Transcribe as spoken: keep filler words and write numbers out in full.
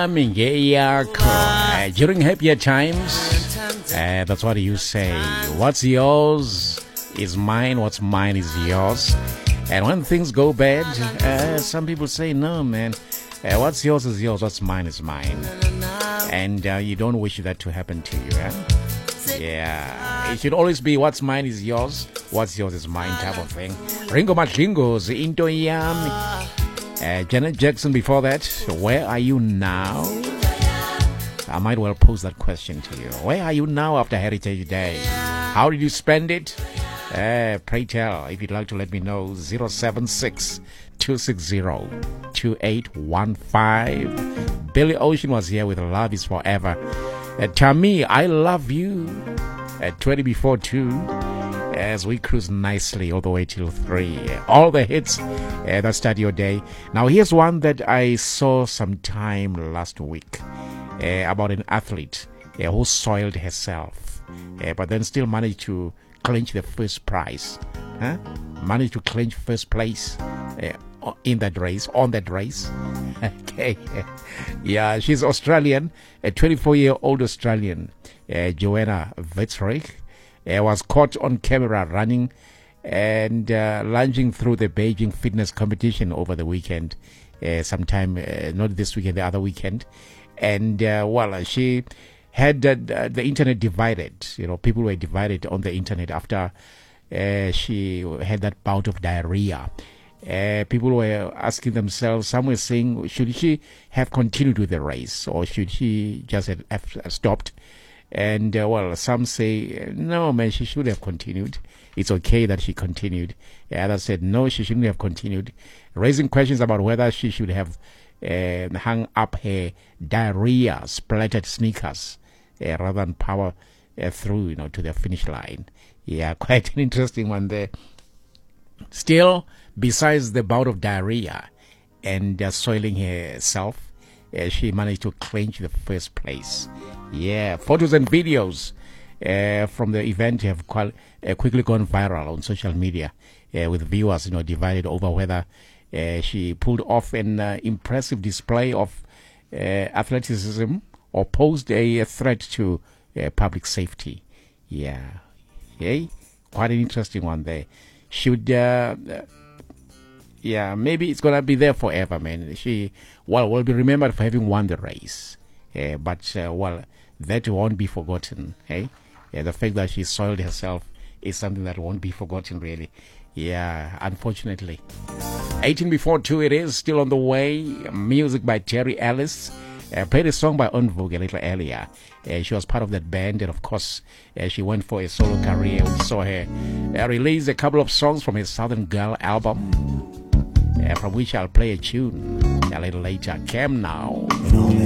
Uh, during happier times, uh, that's what you say. What's yours is mine, what's mine is yours. And when things go bad, uh, some people say, no, man, uh, what's yours is yours, what's mine is mine. And uh, you don't wish that to happen to you, eh? Yeah, it should always be what's mine is yours, what's yours is mine type of thing. Ringo Madlingo's Into Yami. Uh, Janet Jackson before that, where are you now? I might well pose that question to you. Where are you now after Heritage Day? How did you spend it? Uh, pray tell, if you'd like to let me know, zero seven six, two six zero, two eight one five. Billy Ocean was here with Love is Forever. Uh, Tammy, I love you. At twenty before two. As we cruise nicely all the way till three. All the hits uh, that start your day. Now here's one that I saw sometime last week uh, about an athlete uh, who soiled herself, uh, but then still managed to clinch the first prize. Huh? Managed to clinch first place uh, in that race, on that race. Okay. Yeah, she's Australian, a twenty-four-year-old Australian, uh, Joanna Vetzrich. Uh, was caught on camera running and uh, lunging through the Beijing fitness competition over the weekend, uh, sometime, uh, not this weekend, the other weekend. And, uh, well, she had uh, the internet divided. You know, people were divided on the internet after uh, she had that bout of diarrhea. Uh, people were asking themselves, some were saying, should she have continued with the race or should she just have, have stopped? And, uh, well, some say, no, man, she should have continued. It's okay that she continued. Others said, no, she shouldn't have continued. Raising questions about whether she should have uh, hung up her diarrhea, splattered sneakers, uh, rather than power uh, through, you know, to the finish line. Yeah, quite an interesting one there. Still, besides the bout of diarrhea and uh, soiling herself, Uh, she managed to clinch the first place. Yeah, photos and videos uh, from the event have qual- uh, quickly gone viral on social media, uh, with viewers, you know, divided over whether uh, she pulled off an uh, impressive display of uh, athleticism or posed a, a threat to uh, public safety. Yeah, okay, quite an interesting one there. Should uh, Yeah, maybe it's going to be there forever, man. She, well, will be remembered for having won the race. Uh, but, uh, well, that won't be forgotten, hey? Yeah, the fact that she soiled herself is something that won't be forgotten, really. Yeah, unfortunately. eighteen before two, it is still on the way. Music by Terry Ellis. Uh, played a song by En Vogue a little earlier. Uh, she was part of that band, and of course, uh, she went for a solo career. We saw her uh, release a couple of songs from her Southern Girl album. Uh, from which I'll play a tune a little later. Cam now.